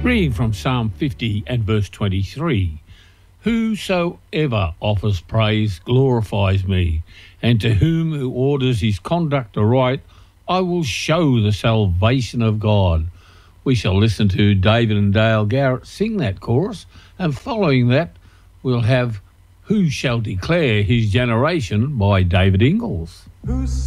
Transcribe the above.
Reading from Psalm 50 and verse 23, "Whosoever offers praise glorifies me, and to whom who orders his conduct aright, I will show the salvation of God." We shall listen to David and Dale Garrett sing that chorus, and following that, we'll have "Who Shall Declare His Generation" by David Ingalls.